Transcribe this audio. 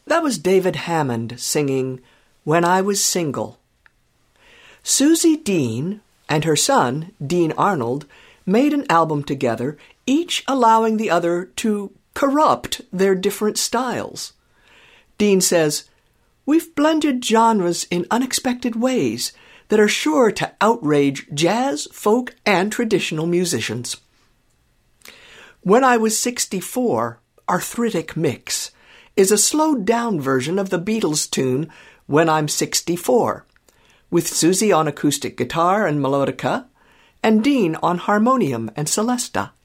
That was David Hammond singing When I Was Single. Susie Dean and her son, Dean Arnold, made an album together, each allowing the other to corrupt their different styles. Dean says, "We've blended genres in unexpected ways that are sure to outrage jazz, folk, and traditional musicians." When I Was 64, Arthritic Mix, is a slowed-down version of the Beatles tune When I'm 64, with Susie on acoustic guitar and melodica, and Dean on harmonium and celesta.